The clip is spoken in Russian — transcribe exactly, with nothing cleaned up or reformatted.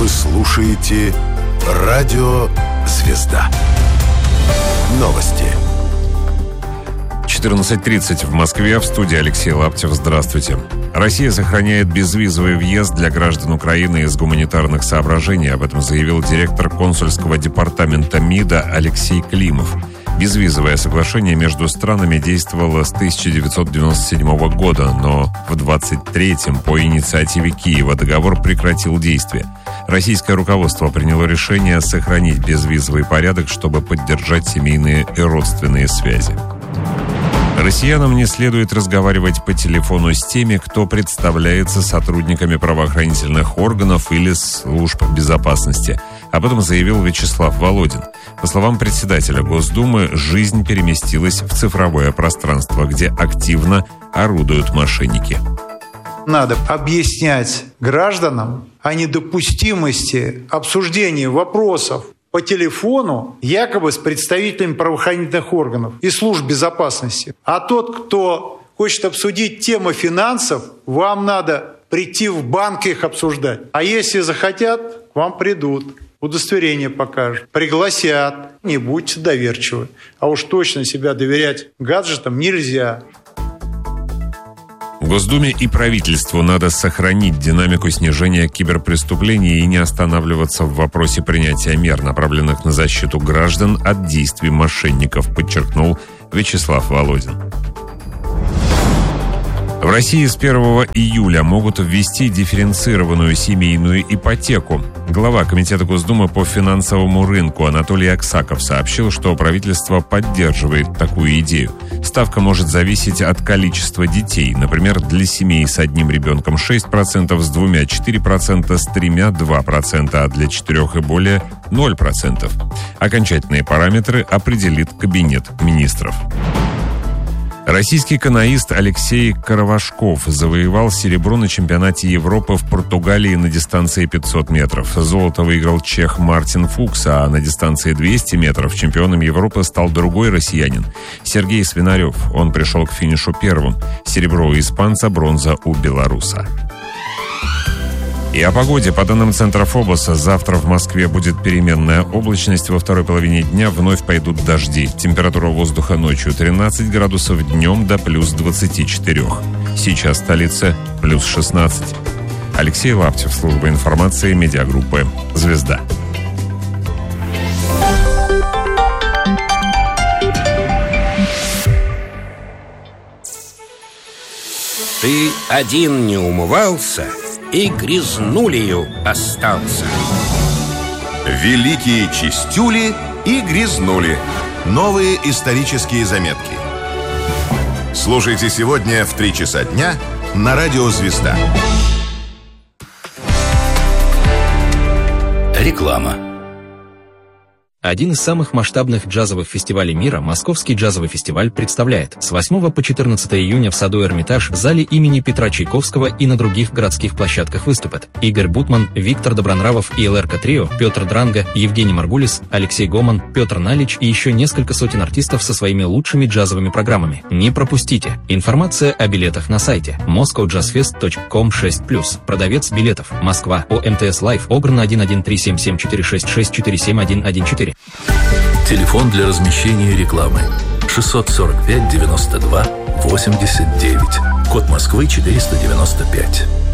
слушаете «Радио Звезда». Новости. четырнадцать тридцать в Москве. В студии Алексей Лаптев. Здравствуйте. Россия сохраняет безвизовый въезд для граждан Украины из гуманитарных соображений. Об этом заявил директор консульского департамента МИДа Алексей Климов. Безвизовое соглашение между странами действовало с тысяча девятьсот девяносто седьмого года, но в двадцать третьем по инициативе Киева договор прекратил действие. Российское руководство приняло решение сохранить безвизовый порядок, чтобы поддержать семейные и родственные связи. Россиянам не следует разговаривать по телефону с теми, кто представляется сотрудниками правоохранительных органов или служб безопасности. Об этом заявил Вячеслав Володин. По словам председателя Госдумы, жизнь переместилась в цифровое пространство, где активно орудуют мошенники. Надо объяснять гражданам о недопустимости обсуждения вопросов по телефону якобы с представителями правоохранительных органов и служб безопасности. А тот, кто хочет обсудить тему финансов, вам надо прийти в банк их обсуждать. А если захотят, к вам придут, удостоверение покажут, пригласят. Не будьте доверчивы. А уж точно себя доверять гаджетам нельзя. Госдуме и правительству надо сохранить динамику снижения киберпреступлений и не останавливаться в вопросе принятия мер, направленных на защиту граждан от действий мошенников, подчеркнул Вячеслав Володин. В России с первого июля могут ввести дифференцированную семейную ипотеку. Глава Комитета Госдумы по финансовому рынку Анатолий Аксаков сообщил, что правительство поддерживает такую идею. Ставка может зависеть от количества детей. Например, для семей с одним ребенком шесть процентов, с двумя четыре процента, с тремя два процента, а для четырех и более ноль процентов. Окончательные параметры определит Кабинет министров. Российский каноист Алексей Каравашков завоевал серебро на чемпионате Европы в Португалии на дистанции пятьсот метров. Золото выиграл чех Мартин Фукс, а на дистанции двести метров чемпионом Европы стал другой россиянин – Сергей Свинарев. Он пришел к финишу первым. Серебро у испанца, бронза у белоруса. И о погоде. По данным Центра Фобоса, завтра в Москве будет переменная облачность. Во второй половине дня вновь пойдут дожди. Температура воздуха ночью тринадцать градусов, днем до плюс двадцати четырёх. Сейчас столица плюс шестнадцать. Алексей Лаптев, служба информации, медиагруппы «Звезда». Ты один не умывался и грязнулею остался. Великие чистюли и грязнули. Новые исторические заметки. Слушайте сегодня в три часа дня на радио «Звезда». Реклама. Один из самых масштабных джазовых фестивалей мира, Московский джазовый фестиваль, представляет с восьмого по четырнадцатое июня в саду Эрмитаж, в зале имени Петра Чайковского и на других городских площадках выступят Игорь Бутман, Виктор Добронравов и эл эр ка Трио, Петр Дранга, Евгений Маргулис, Алексей Гоман, Петр Налич и еще несколько сотен артистов со своими лучшими джазовыми программами. Не пропустите! Информация о билетах на сайте москоу джаз фест точка ком шесть плюс. Продавец билетов. Москва. о эм тэ эс Лайф. Ограна один один три семь семь четыре шесть шесть четыре семь один один четыре. Телефон для размещения рекламы шестьсот сорок пять девяносто два восемьдесят девять. Код Москвы четыреста девяносто пять.